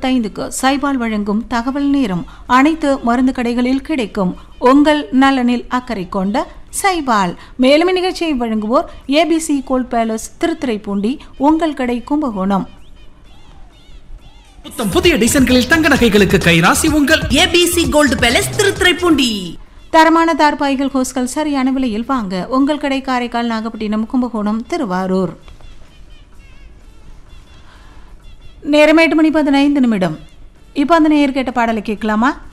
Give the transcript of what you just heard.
7:45 சைபால் வழங்கும் தகவல் நேரம். அனைத்து மருந்து கடைகளில் கிடைக்கும். உங்கள் நலனில் அக்கறை கொண்ட சைபால். மேலும் நிகழ்ச்சியை வழங்குவோர் ஏபிசி கோல்ட் பேலஸ் திருத்துறைப்பூண்டி, உங்கள் கடை கும்பகோணம். புதிய டிசைன்களில் தங்க நகைகளுக்கு கைராசி உங்கள் ஏபிசி கோல்ட் பேலஸ் திருத்துறைப்பூண்டி. தரமான தார்பாய்கள் ஹோஸ்கள் சரியான விலையில் வாங்க உங்கள் கடை காரைக்கால், நாகப்பட்டினம், கும்பகோணம், திருவாரூர். நேரம் 8:15. இப்போ அந்த நேயர் கேட்ட பாடலை கேட்கலாமா?